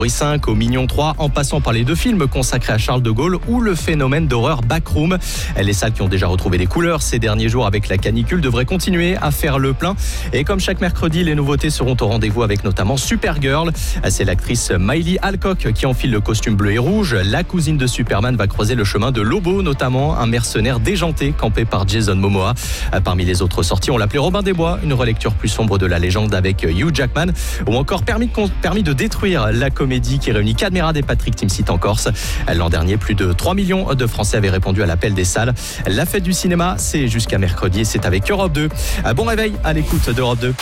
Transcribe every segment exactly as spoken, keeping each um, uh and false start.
cinq au Mignon trois, en passant par les deux films consacrés à Charles de Gaulle ou le phénomène d'horreur Backroom. Les salles qui ont déjà retrouvé des couleurs ces derniers jours avec la canicule devraient continuer à faire le plein. Et comme chaque mercredi, les nouveautés seront au rendez-vous avec notamment Supergirl. C'est l'actrice Miley Alcock qui enfile le costume bleu et rouge. La cousine de Superman va croiser le chemin de Lobo, notamment un mercenaire déjanté campé par Jason Momoa. Parmi les autres sorties, on l'appelait Robin des Bois, une relecture plus sombre de la légende avec Hugh Jackman, ou encore Permis de, permis de détruire, la comédie qui réunit Cadmerade et Patrick Timsit en Corse. L'an dernier, plus de trois millions de Français avaient répondu à l'appel des salles. La fête du cinéma, c'est jusqu'à mercredi et c'est avec Europe deux. Bon réveil à l'écoute d'Europe deux.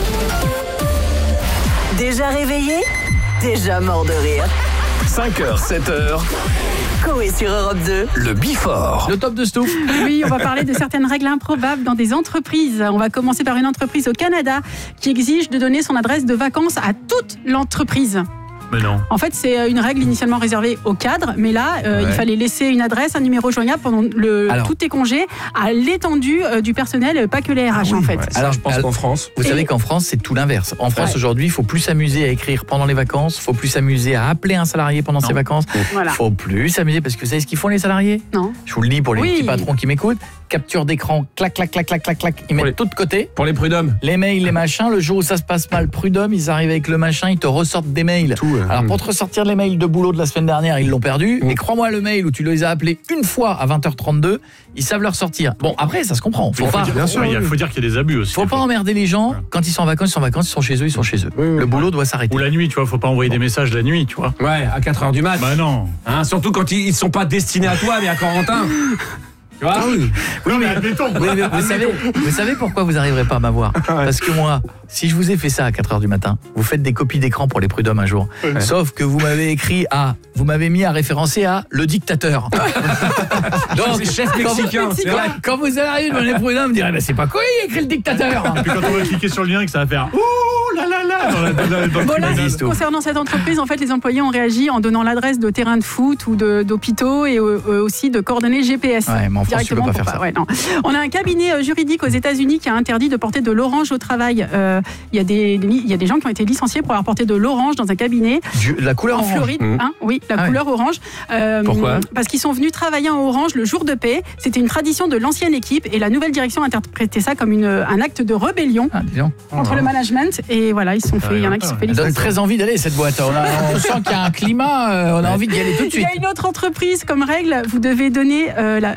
Déjà réveillé? Déjà mort de rire. cinq heures, sept heures. Coé sur Europe deux. Le Before. Le top de Stouff. Oui, on va parler de certaines règles improbables dans des entreprises. On va commencer par une entreprise au Canada qui exige de donner son adresse de vacances à toute l'entreprise. Mais non. En fait, c'est une règle initialement réservée aux cadres, mais là, euh, Ouais. il fallait laisser une adresse, un numéro joignable pendant le, Alors. tous tes congés à l'étendue euh, du personnel, pas que les R H en fait. Alors, Je pense alors, qu'en France, vous Et- savez qu'en France, c'est tout l'inverse. En France, Ouais. aujourd'hui, il faut plus s'amuser à écrire pendant les vacances, il faut plus s'amuser à appeler un salarié pendant ses vacances, Voilà. il faut plus s'amuser parce que vous savez ce qu'ils font les salariés? Non. Je vous le dis pour les Oui. petits patrons qui m'écoutent, capture d'écran, clac, clac, clac, clac, clac, clac, ils mettent les- tout de côté. pour les prud'hommes. Les mails, les machins, le jour où ça se passe mal, prud'homme, ils arrivent avec le machin, ils te ressortent des mails. Tout, euh, Alors mm. pour te ressortir les mails de boulot de la semaine dernière, ils l'ont perdu. Mm. Et crois-moi, le mail où tu les as appelés une fois à vingt heures trente-deux, ils savent le ressortir. Bon, après, ça se comprend. Faut Il faut pas, dire, bien sûr, ouais, il y a- oui. faut dire qu'il y a des abus aussi. faut pas emmerder les gens. Quand ils sont en vacances, ils sont en vacances, ils sont chez eux, ils sont chez eux. Oui, oui. Le boulot doit s'arrêter. Ou la nuit, tu vois, faut pas envoyer des messages la nuit, tu vois. Ouais, à quatre heures du mat. Bah non. Hein, surtout quand ils, ils sont pas destinés à toi, mais à Corentin. Tu vois Oui, mais, admettons. oui, mais vous, savez, vous savez pourquoi vous n'arriverez pas à m'avoir? Parce que moi, si je vous ai fait ça à quatre heures du matin, vous faites des copies d'écran pour les prud'hommes un jour. Sauf que vous m'avez écrit à, vous m'avez mis à référencer à le dictateur. Donc, C'est chef quand vous- mexicain, c'est quand, vrai. quand vous allez arriver devant les prud'hommes, vous direz, bah, c'est pas quoi, il a écrit le dictateur. Et puis quand on va cliquer sur le lien, que ça va faire ouh là là là dans la, dans la- dans le Bon, là, tribunal. Existe. concernant cette entreprise, en fait, les employés ont réagi en donnant l'adresse de terrains de foot ou de- d'hôpitaux et euh, euh, aussi de coordonnées G P S. Ouais, mais en France, tu peux Directement pas pour faire ça. ouais, non. On a un cabinet euh, juridique aux États-Unis qui a interdit de porter de l'orange au travail. Euh, Il y a des, il y a des gens qui ont été licenciés pour avoir porté de l'orange dans un cabinet Du- la couleur en orange. Floride. Mmh. Hein, oui, la Ah couleur orange. Euh, Pourquoi Parce qu'ils sont venus travailler en orange le jour de paix. C'était une tradition de l'ancienne équipe et la nouvelle direction a interprété ça comme une, un acte de rébellion Ah, dis donc. contre le management. Et voilà, ils se sont fait. Il y en a qui se sont fait Ça donne licencier. très envie d'aller cette boîte. On, a- on sent qu'il y a un climat, euh, on a envie d'y aller tout de Il y suite. a une autre entreprise comme règle, vous devez donner euh, la,